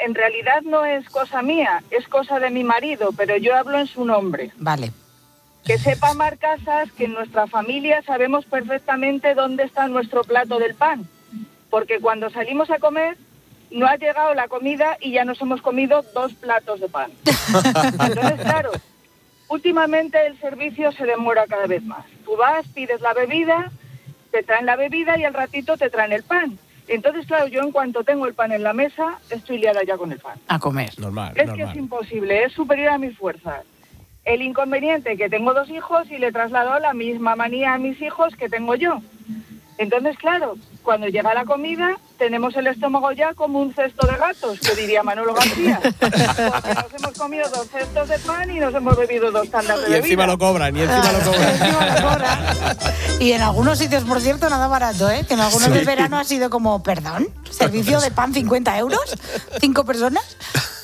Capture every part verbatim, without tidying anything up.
en realidad no es cosa mía, es cosa de mi marido, pero yo hablo en su nombre. Vale. Que sepa Mar Casas que en nuestra familia sabemos perfectamente dónde está nuestro plato del pan, porque cuando salimos a comer no ha llegado la comida y ya nos hemos comido dos platos de pan. Entonces, claro, últimamente el servicio se demora cada vez más. Tú vas, pides la bebida, te traen la bebida y al ratito te traen el pan. Entonces, claro, yo en cuanto tengo el pan en la mesa, estoy liada ya con el pan. A comer. Normal, Es normal. que es imposible, es superior a mis fuerzas. El inconveniente que tengo dos hijos y le he trasladado la misma manía a mis hijos que tengo yo. Entonces, claro, cuando llega la comida, tenemos el estómago ya como un cesto de gatos, que diría Manolo García. Porque nos hemos comido dos cestos de pan y nos hemos bebido dos tandas de Y bebida. encima lo cobran, y encima lo cobran. Encima lo cobran. Y en algunos sitios, por cierto, nada barato, ¿eh? Que en algunos Sí. del verano ha sido como, perdón, servicio de pan cincuenta euros, cinco personas.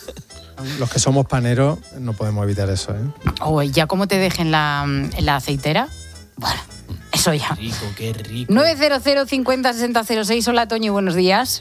Los que somos paneros no podemos evitar eso, ¿eh? O ya como te dejen la, en la aceitera. Bueno, eso ya. Qué rico, qué rico. nueve cero cero cincuenta sesenta cero seis. Hola, Toñi, buenos días.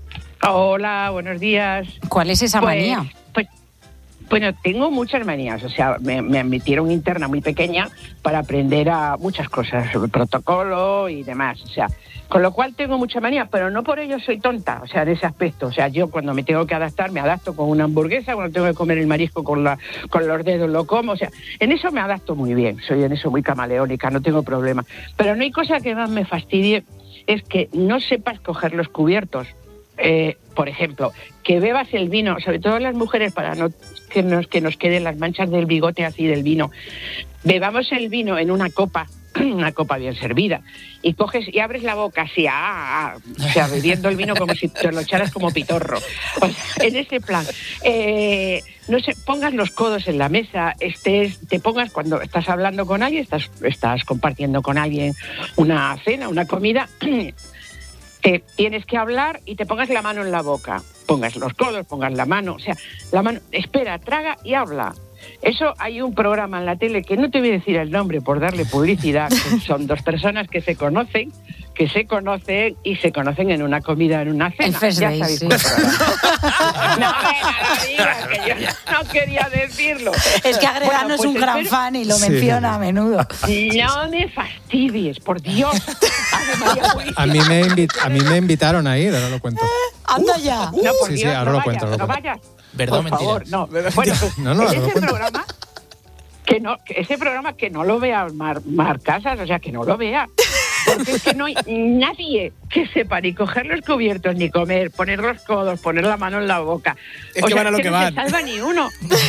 Hola, buenos días. ¿Cuál es esa Pues, manía? Pues, bueno, tengo muchas manías. O sea, me, me metieron interna muy pequeña para aprender a muchas cosas, sobre protocolo y demás. O sea, con lo cual tengo mucha manía, pero no por ello soy tonta, o sea, en ese aspecto. O sea, yo cuando me tengo que adaptar, me adapto con una hamburguesa, cuando tengo que comer el marisco con, la, con los dedos lo como. O sea, en eso me adapto muy bien, soy en eso muy camaleónica, no tengo problema. Pero no hay cosa que más me fastidie, es que no sepas coger los cubiertos. Eh, por ejemplo, que bebas el vino, sobre todo las mujeres, para no que nos, que nos queden las manchas del bigote así del vino. Bebamos el vino en una copa, una copa bien servida, y coges y abres la boca así, ah, ah, o sea, bebiendo el vino como si te lo echaras como pitorro. O sea, en ese plan, eh, no sé, pongas los codos en la mesa, estés, te pongas cuando estás hablando con alguien, estás, estás compartiendo con alguien una cena, una comida. Te tienes que hablar y te pongas la mano en la boca, pongas los codos, pongas la mano, o sea, la mano, espera, traga y habla. Eso hay un programa en la tele que no te voy a decir el nombre por darle publicidad, que son dos personas que se conocen, que se conocen y se conocen en una comida, en una cena. El First Ya Days, sabéis sí. cuál programa. No, venga, no digas, que yo no quería decirlo. Es que Agredano Bueno, es pues un gran espero- fan y lo Sí. menciona a menudo. No me fastidies, por Dios. Ave María Purísima. A mí me, invi- a mí me invitaron a ir, ahora lo cuento. ¡Anda ya! No, por Sí, sí, Dios, ahora no lo vayas, cuento, ahora lo no cuento. vayas. Verdad o Por mentira. favor, no. Bueno, pues, No, no, ahora lo ese cuento. programa, que no, que ese programa que no lo vea Mar, Mar Casas, o sea, que no lo vea. Porque es que no hay nadie que sepa ni coger los cubiertos, ni comer, poner los codos, poner la mano en la boca. Es o que sea, van a lo que no van. se salva ni uno.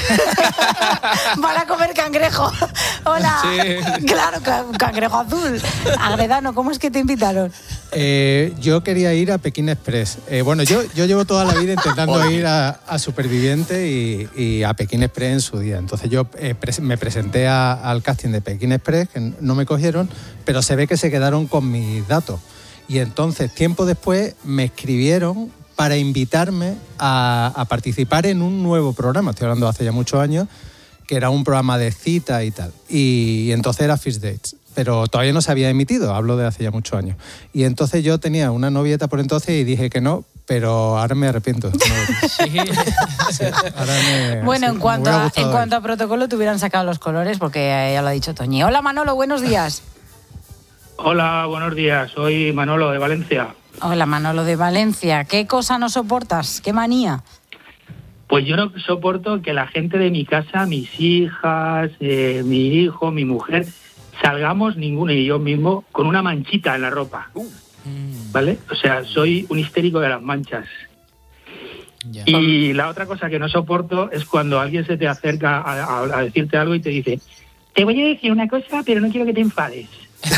Van a comer cangrejo. Hola. Sí. Claro, ca- cangrejo azul. Agredano, ¿cómo es que te invitaron? Eh, yo quería ir a Pekín Express. Eh, bueno, yo, yo llevo toda la vida intentando ir a, a Superviviente y, y a Pekín Express en su día. Entonces yo eh, pres- me presenté a- al casting de Pekín Express, que no me cogieron, pero se ve que se quedaron con mis datos. Y entonces, tiempo después, me escribieron para invitarme a, a participar en un nuevo programa. Estoy hablando de hace ya muchos años, que era un programa de cita y tal. Y, y entonces era First Dates. Pero todavía no se había emitido, hablo de hace ya muchos años. Y entonces yo tenía una novieta por entonces y dije que no, pero ahora me arrepiento. No, Sí. sí, ahora me- Bueno, sí, en me cuanto, hubiera a, gustado en ir. cuanto a protocolo, te hubieran sacado los colores porque eh, ya lo ha dicho Toñi. Hola, Manolo, buenos días. Hola, buenos días. Soy Manolo de Valencia. Hola, Manolo de Valencia. ¿Qué cosa no soportas? ¿Qué manía? Pues yo no soporto que la gente de mi casa, mis hijas, eh, mi hijo, mi mujer, salgamos ninguno y yo mismo con una manchita en la ropa. ¿Vale? O sea, soy un histérico de las manchas. Ya. Y la otra cosa que no soporto es cuando alguien se te acerca a, a- a decirte algo y te dice: te voy a decir una cosa, pero no quiero que te enfades.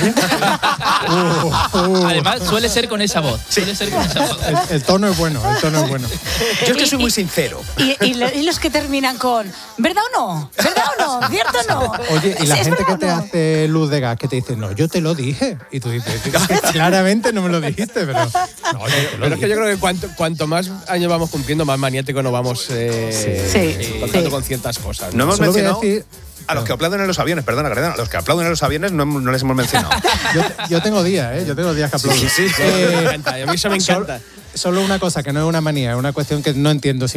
Uh, uh, Además, suele ser con esa voz. Suele ser con esa voz. el, el tono es bueno, el tono es bueno. Yo es que Y- soy y- muy sincero. Y, y lo- y los que terminan con ¿verdad o no? ¿Verdad o no? ¿Cierto o no? Oye, y la ¿Es gente verdad que o te no? hace luz de gas, que te dice, no, yo te lo dije. Y tú dices, claramente no me lo dijiste, pero... No, yo te lo Pero es que yo dije. creo que cuanto, cuanto más años vamos cumpliendo, más maniático nos vamos eh, Sí. eh, contando Sí. con ciertas cosas. No hemos Solo voy a mencionado decir- a los que aplauden en los aviones, perdona, Gredano, a los que aplauden en los aviones no, no les hemos mencionado. Yo, yo tengo días, ¿eh? Yo tengo días que aplaudo. Sí, sí, sí. Me Eh, encanta, a mí eso me solo- encanta. Solo una cosa, que no es una manía, es una cuestión que no entiendo.